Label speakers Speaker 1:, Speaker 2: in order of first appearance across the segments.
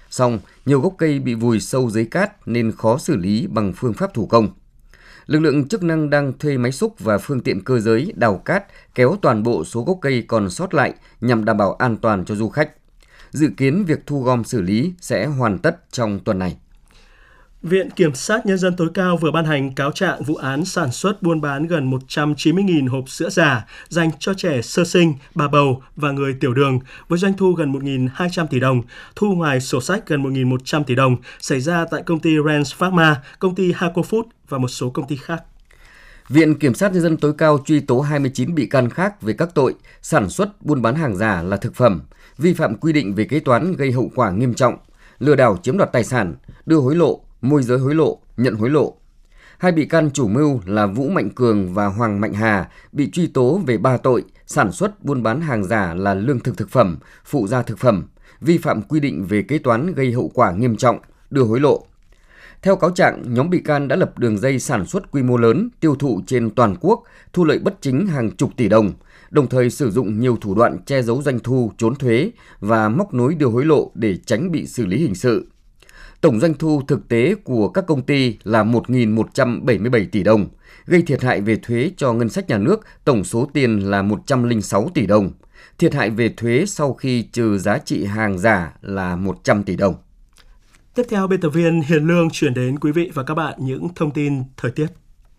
Speaker 1: Song, nhiều gốc cây bị vùi sâu dưới cát nên khó xử lý bằng phương pháp thủ công. Lực lượng chức năng đang thuê máy xúc và phương tiện cơ giới đào cát kéo toàn bộ số gốc cây còn sót lại nhằm đảm bảo an toàn cho du khách. Dự kiến việc thu gom xử lý sẽ hoàn tất trong tuần này.
Speaker 2: Viện Kiểm sát Nhân dân tối cao vừa ban hành cáo trạng vụ án sản xuất buôn bán gần 190.000 hộp sữa giả dành cho trẻ sơ sinh, bà bầu và người tiểu đường với doanh thu gần 1.200 tỷ đồng, thu ngoài sổ sách gần 1.100 tỷ đồng xảy ra tại công ty Rens Pharma, công ty Haco Food và một số công ty khác.
Speaker 1: Viện Kiểm sát Nhân dân tối cao truy tố 29 bị can khác về các tội sản xuất, buôn bán hàng giả là thực phẩm, vi phạm quy định về kế toán gây hậu quả nghiêm trọng, lừa đảo chiếm đoạt tài sản, đưa hối lộ, môi giới hối lộ, nhận hối lộ. Hai bị can chủ mưu là Vũ Mạnh Cường và Hoàng Mạnh Hà bị truy tố về 3 tội sản xuất, buôn bán hàng giả là lương thực thực phẩm, phụ gia thực phẩm, vi phạm quy định về kế toán gây hậu quả nghiêm trọng, đưa hối lộ. Theo cáo trạng, nhóm bị can đã lập đường dây sản xuất quy mô lớn, tiêu thụ trên toàn quốc, thu lợi bất chính hàng chục tỷ đồng, đồng thời sử dụng nhiều thủ đoạn che giấu doanh thu, trốn thuế và móc nối đưa hối lộ để tránh bị xử lý hình sự. Tổng doanh thu thực tế của các công ty là 1.177 tỷ đồng, gây thiệt hại về thuế cho ngân sách nhà nước tổng số tiền là 106 tỷ đồng. Thiệt hại về thuế sau khi trừ giá trị hàng giả là 100 tỷ đồng.
Speaker 2: Tiếp theo, biên tập viên Hiền Lương chuyển đến quý vị và các bạn những thông tin thời tiết.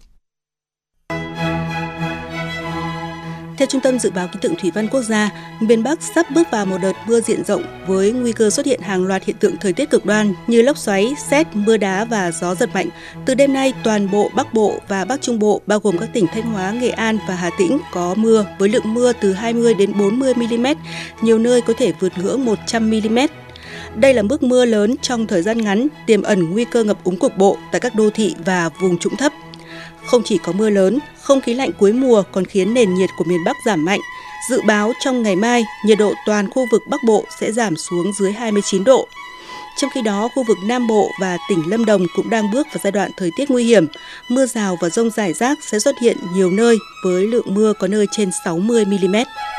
Speaker 3: Theo Trung tâm Dự báo Khí tượng Thủy văn Quốc gia, miền Bắc sắp bước vào một đợt mưa diện rộng với nguy cơ xuất hiện hàng loạt hiện tượng thời tiết cực đoan như lốc xoáy, sét, mưa đá và gió giật mạnh. Từ đêm nay, toàn bộ Bắc Bộ và Bắc Trung Bộ, bao gồm các tỉnh Thanh Hóa, Nghệ An và Hà Tĩnh có mưa với lượng mưa từ 20 đến 40 mm, nhiều nơi có thể vượt ngưỡng 100 mm. Đây là mức mưa lớn trong thời gian ngắn, tiềm ẩn nguy cơ ngập úng cục bộ tại các đô thị và vùng trũng thấp. Không chỉ có mưa lớn, không khí lạnh cuối mùa còn khiến nền nhiệt của miền Bắc giảm mạnh. Dự báo trong ngày mai, nhiệt độ toàn khu vực Bắc Bộ sẽ giảm xuống dưới 29 độ. Trong khi đó, khu vực Nam Bộ và tỉnh Lâm Đồng cũng đang bước vào giai đoạn thời tiết nguy hiểm. Mưa rào và dông rải rác sẽ xuất hiện nhiều nơi với lượng mưa có nơi trên 60 mm.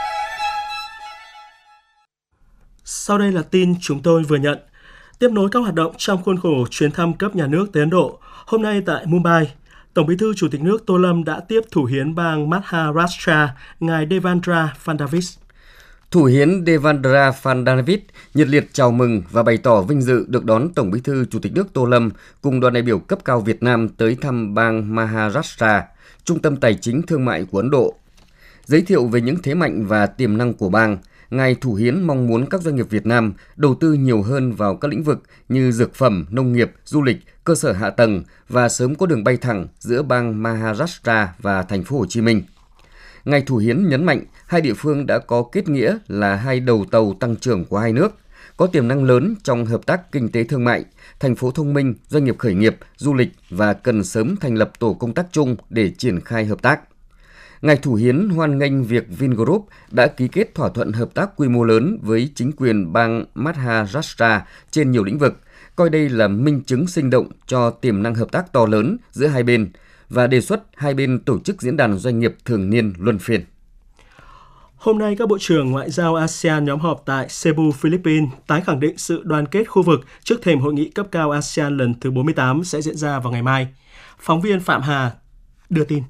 Speaker 2: Sau đây là tin chúng tôi vừa nhận. Tiếp nối các hoạt động trong khuôn khổ chuyến thăm cấp nhà nước tới Ấn Độ, hôm nay tại Mumbai, Tổng Bí thư Chủ tịch nước Tô Lâm đã tiếp Thủ hiến bang Maharashtra, ngài Devendra Fadnavis.
Speaker 1: Thủ hiến Devendra Fadnavis nhiệt liệt chào mừng và bày tỏ vinh dự được đón Tổng Bí thư Chủ tịch nước Tô Lâm cùng đoàn đại biểu cấp cao Việt Nam tới thăm bang Maharashtra, trung tâm tài chính thương mại của Ấn Độ. Giới thiệu về những thế mạnh và tiềm năng của bang, ngài Thủ hiến mong muốn các doanh nghiệp Việt Nam đầu tư nhiều hơn vào các lĩnh vực như dược phẩm, nông nghiệp, du lịch, cơ sở hạ tầng và sớm có đường bay thẳng giữa bang Maharashtra và thành phố Hồ Chí Minh. Ngài Thủ hiến nhấn mạnh hai địa phương đã có kết nghĩa là hai đầu tàu tăng trưởng của hai nước, có tiềm năng lớn trong hợp tác kinh tế thương mại, thành phố thông minh, doanh nghiệp khởi nghiệp, du lịch và cần sớm thành lập tổ công tác chung để triển khai hợp tác. Ngài Thủ hiến hoan nghênh việc Vingroup đã ký kết thỏa thuận hợp tác quy mô lớn với chính quyền bang Maharashtra trên nhiều lĩnh vực, coi đây là minh chứng sinh động cho tiềm năng hợp tác to lớn giữa hai bên và đề xuất hai bên tổ chức diễn đàn doanh nghiệp thường niên luân phiên.
Speaker 2: Hôm nay, các bộ trưởng ngoại giao ASEAN nhóm họp tại Cebu, Philippines tái khẳng định sự đoàn kết khu vực trước thềm hội nghị cấp cao ASEAN lần thứ 48 sẽ diễn ra vào ngày mai. Phóng viên Phạm Hà đưa tin.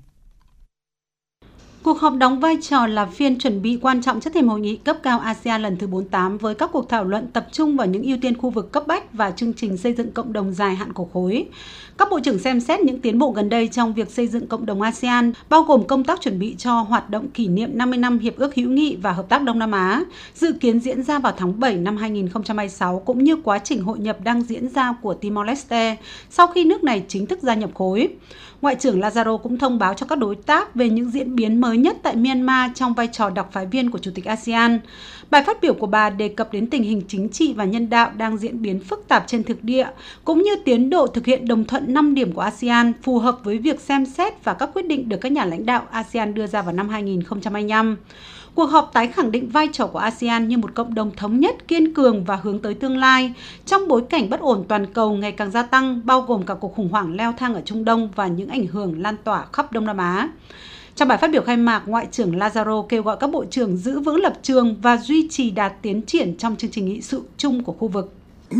Speaker 4: Cuộc họp đóng vai trò là phiên chuẩn bị quan trọng trước thềm hội nghị cấp cao ASEAN lần thứ 48 với các cuộc thảo luận tập trung vào những ưu tiên khu vực cấp bách và chương trình xây dựng cộng đồng dài hạn của khối. Các bộ trưởng xem xét những tiến bộ gần đây trong việc xây dựng cộng đồng ASEAN, bao gồm công tác chuẩn bị cho hoạt động kỷ niệm 50 năm Hiệp ước Hữu nghị và Hợp tác Đông Nam Á, dự kiến diễn ra vào tháng 7 năm 2026, cũng như quá trình hội nhập đang diễn ra của Timor-Leste sau khi nước này chính thức gia nhập khối. Ngoại trưởng Lazaro cũng thông báo cho các đối tác về những diễn biến mới nhất tại Myanmar trong vai trò đặc phái viên của Chủ tịch ASEAN. Bài phát biểu của bà đề cập đến tình hình chính trị và nhân đạo đang diễn biến phức tạp trên thực địa, cũng như tiến độ thực hiện đồng thuận 5 điểm của ASEAN phù hợp với việc xem xét và các quyết định được các nhà lãnh đạo ASEAN đưa ra vào năm 2025. Cuộc họp tái khẳng định vai trò của ASEAN như một cộng đồng thống nhất, kiên cường và hướng tới tương lai trong bối cảnh bất ổn toàn cầu ngày càng gia tăng, bao gồm cả cuộc khủng hoảng leo thang ở Trung Đông và những ảnh hưởng lan tỏa khắp Đông Nam Á. Trong bài phát biểu khai mạc, Ngoại trưởng Lazaro kêu gọi các bộ trưởng giữ vững lập trường và duy trì đạt tiến triển trong chương trình nghị sự chung của khu vực.